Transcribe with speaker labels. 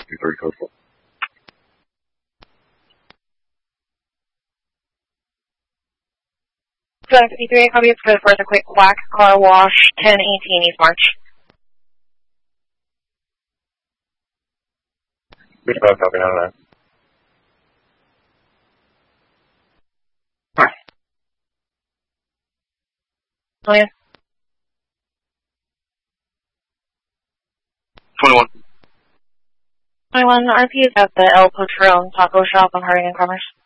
Speaker 1: 23 Coastal.
Speaker 2: So 53, copy. It's code for the quick black car wash, 1018 East March.
Speaker 1: Beach Bus, copy 99.
Speaker 2: Oh, yeah.
Speaker 3: 21.
Speaker 2: 21, RP is at the El Patron Taco Shop on Harding and Commerce.